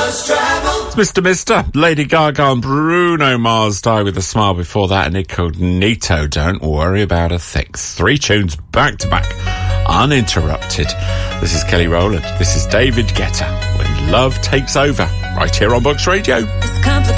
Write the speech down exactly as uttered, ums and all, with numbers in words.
Bus Travel. It's Mister Mister, Lady Gaga and Bruno Mars, Die With a Smile. Before that, Incognito, Don't Worry About a Thing. Three tunes back to back, uninterrupted. This is Kelly Rowland. This is David Guetta, When Love Takes Over, right here on Box Radio. It's complicated.